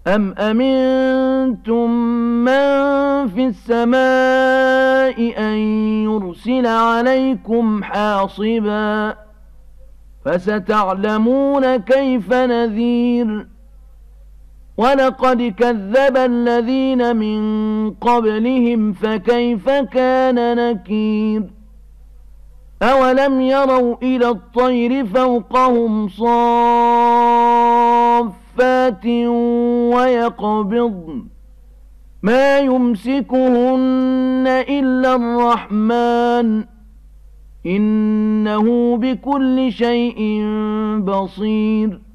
أم أمنتم من في السماء أن يرسل عليكم حاصبا فستعلمون كيف نذير ولقد كذب الذين من قبلهم فكيف كان نكير أولم يروا إلى الطير فوقهم صافات ويقبضن ما يمسكهن إلا الرحمن إنه بكل شيء بصير